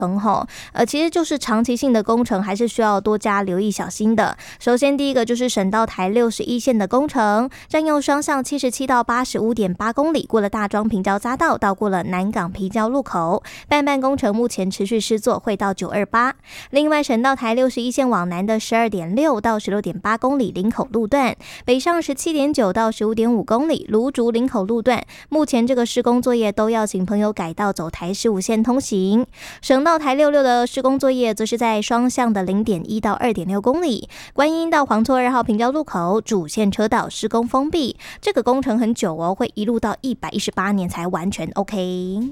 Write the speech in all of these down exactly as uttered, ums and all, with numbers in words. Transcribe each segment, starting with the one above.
吼，呃，其实就是长期性的工程，还是需要多加留意小心的。首先，第一个就是省道台六十一线的工程，占用双向七十七到八十五点八公里，过了大庄平交匝道，到过了南港平交路口，半半工程目前持续施作，会到九二八。另外，省道台六十一线往南的十二点六到十六点八公里林口路段，北上十七点九到十五点五公里芦竹林口路段，目前这个施工作业都要请朋友改道走台十五线通行。省道台六六的施工作业则是在双向的零点一到二点六公里，观音到黄厝二号平交路口主线车道施工封闭，这个工程很久哦，会一路到一百一十八年才完全 OK。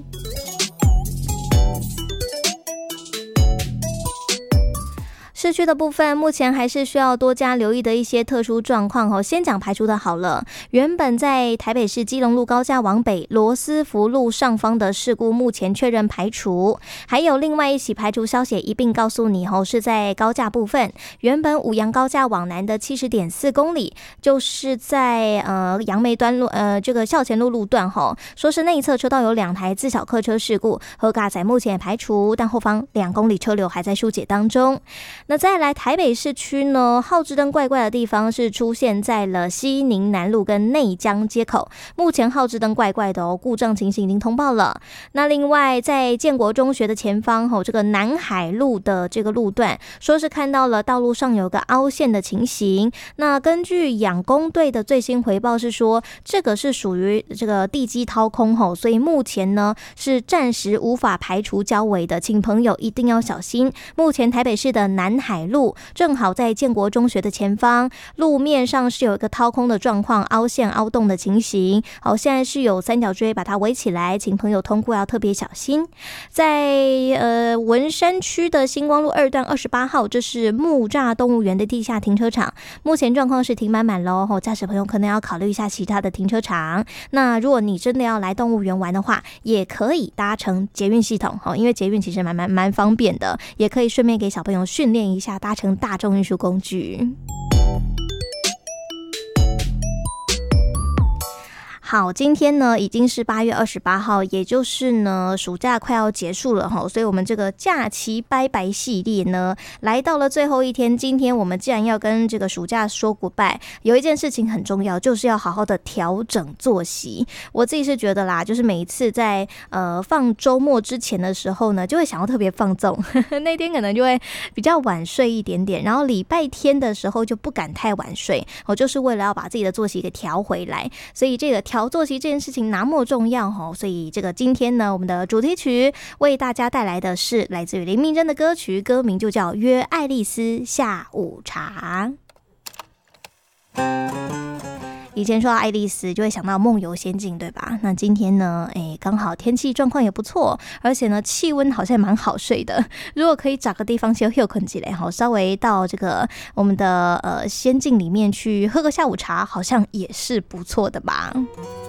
市区的部分目前还是需要多加留意的一些特殊状况哦。先讲排除的好了，原本在台北市基隆路高架往北罗斯福路上方的事故目前确认排除，还有另外一起排除消息一并告诉你哦，是在高架部分，原本五杨高架往南的 七十点四公里，就是在呃杨梅端路呃这个校前路路段吼，说是内侧车道有两台自小客车事故，和嘎仔目前也排除，但后方两公里车流还在疏解当中。那再来台北市区呢，号志灯怪怪的地方是出现在了西宁南路跟内江街口，目前号志灯怪怪的哦，故障情形已经通报了。那另外在建国中学的前方吼，这个南海路的这个路段，说是看到了道路上有个凹陷的情形。那根据养工队的最新回报是说，这个是属于这个地基掏空吼，所以目前呢是暂时无法排除交围的，请朋友一定要小心。目前台北市的南海路正好在建国中学的前方，路面上是有一个掏空的状况，凹陷凹洞的情形。好，现在是有三角锥把它围起来，请朋友通过要特别小心。在呃文山区的星光路二段二十八号，这是木栅动物园的地下停车场，目前状况是停满满喽。驾驶朋友可能要考虑一下其他的停车场。那如果你真的要来动物园玩的话，也可以搭乘捷运系统，因为捷运其实蛮蛮蛮方便的，也可以顺便给小朋友训练一下搭乘大众运输工具。好，今天呢已经是八月二十八号，也就是呢暑假快要结束了哈，所以我们这个假期拜拜系列呢来到了最后一天。今天我们既然要跟这个暑假说 goodbye， 有一件事情很重要，就是要好好的调整作息。我自己是觉得啦，就是每一次在呃放周末之前的时候呢，就会想要特别放纵，那天可能就会比较晚睡一点点，然后礼拜天的时候就不敢太晚睡，我就是为了要把自己的作息给调回来。所以这个调作息这件事情那么重要哦，所以这个今天呢，我们的主题曲为大家带来的是来自于林明珍的歌曲，歌名就叫《约爱丽丝下午茶》。以前说到爱丽丝就会想到梦游仙境，对吧？那今天呢，哎，刚好天气状况也不错，而且呢气温好像蛮好睡的。如果可以找个地方休休困起来，好，稍微到这个我们的呃仙境里面去喝个下午茶，好像也是不错的吧。